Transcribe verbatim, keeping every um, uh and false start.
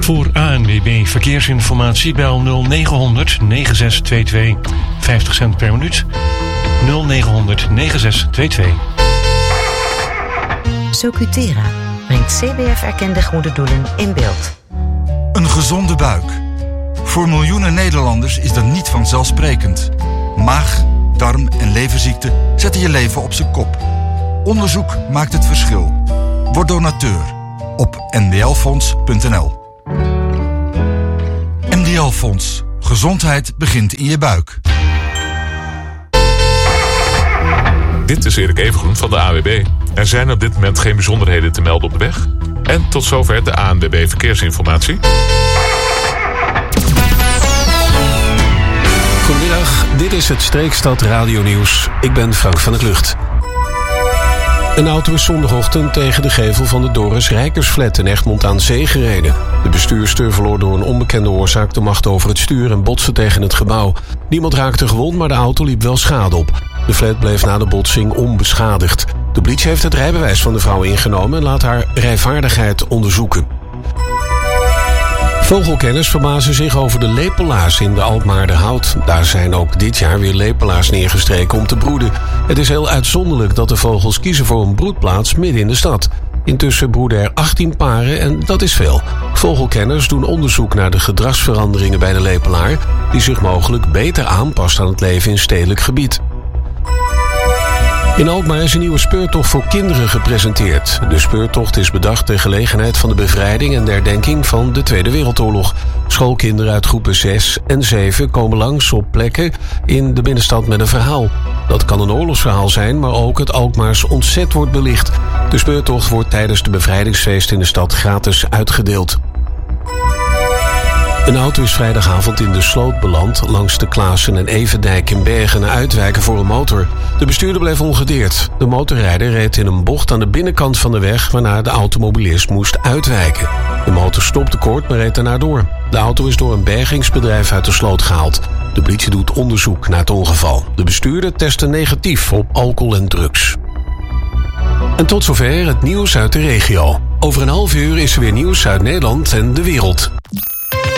Voor A N W B Verkeersinformatie bel nul negen honderd negen zes twee twee. vijftig cent per minuut. nul negen honderd negen zes twee twee. Socutera brengt C B F-erkende goede doelen in beeld. Een gezonde buik. Voor miljoenen Nederlanders is dat niet vanzelfsprekend. Maag, darm en leverziekten zetten je leven op zijn kop. Onderzoek maakt het verschil. Word donateur op n d l fonds punt n l. N D L Fonds. Gezondheid begint in je buik. Dit is Erik Evengroen van de A W B. Er zijn op dit moment geen bijzonderheden te melden op de weg. En tot zover de A N W B Verkeersinformatie. Goedemiddag, dit is het Streekstad Radio Nieuws. Ik ben Frank van der Klucht. Een auto is zondagochtend tegen de gevel van de Doris Rijkersflat in Egmond aan Zee gereden. De bestuurster verloor door een onbekende oorzaak de macht over het stuur en botste tegen het gebouw. Niemand raakte gewond, maar de auto liep wel schade op. De flat bleef na de botsing onbeschadigd. De politie heeft het rijbewijs van de vrouw ingenomen en laat haar rijvaardigheid onderzoeken. Vogelkenners verbazen zich over de lepelaars in de Alkmaarderhout. Daar zijn ook dit jaar weer lepelaars neergestreken om te broeden. Het is heel uitzonderlijk dat de vogels kiezen voor een broedplaats midden in de stad. Intussen broeden er achttien paren en dat is veel. Vogelkenners doen onderzoek naar de gedragsveranderingen bij de lepelaar, die zich mogelijk beter aanpast aan het leven in stedelijk gebied. In Alkmaar is een nieuwe speurtocht voor kinderen gepresenteerd. De speurtocht is bedacht ter gelegenheid van de bevrijding en de herdenking van de Tweede Wereldoorlog. Schoolkinderen uit groepen zes en zeven komen langs op plekken in de binnenstad met een verhaal. Dat kan een oorlogsverhaal zijn, maar ook het Alkmaars ontzet wordt belicht. De speurtocht wordt tijdens de bevrijdingsfeest in de stad gratis uitgedeeld. Een auto is vrijdagavond in de sloot beland langs de Klaassen en Evendijk in Bergen en uitwijken voor een motor. De bestuurder bleef ongedeerd. De motorrijder reed in een bocht aan de binnenkant van de weg, waarna de automobilist moest uitwijken. De motor stopte kort, maar reed daarna door. De auto is door een bergingsbedrijf uit de sloot gehaald. De politie doet onderzoek naar het ongeval. De bestuurder testte negatief op alcohol en drugs. En tot zover het nieuws uit de regio. Over een half uur is er weer nieuws uit Nederland en de wereld.